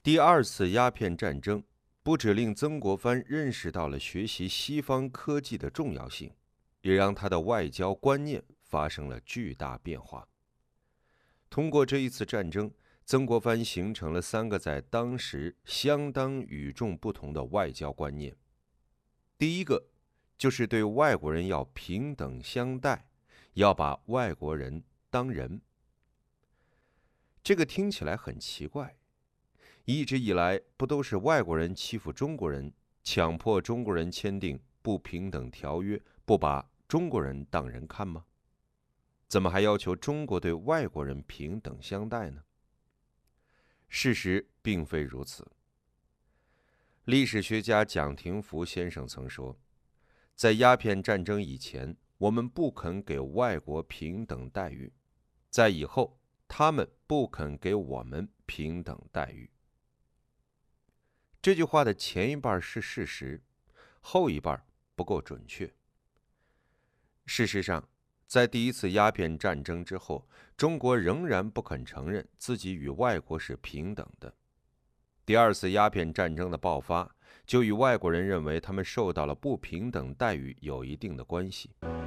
第二次鸦片战争不只令曾国藩认识到了学习西方科技的重要性，也让他的外交观念发生了巨大变化。通过这一次战争，曾国藩形成了3个在当时相当与众不同的外交观念。第一个就是对外国人要平等相待，要把外国人当人。这个听起来很奇怪，一直以来不都是外国人欺负中国人，强迫中国人签订不平等条约，不把中国人当人看吗？怎么还要求中国对外国人平等相待呢？事实并非如此。历史学家蒋廷福先生曾说，在鸦片战争以前，我们不肯给外国平等待遇，在以后，他们不肯给我们平等待遇。这句话的前一半是事实，后一半不够准确。事实上，在第一次鸦片战争之后，中国仍然不肯承认自己与外国是平等的。第二次鸦片战争的爆发，就与外国人认为他们受到了不平等待遇有一定的关系。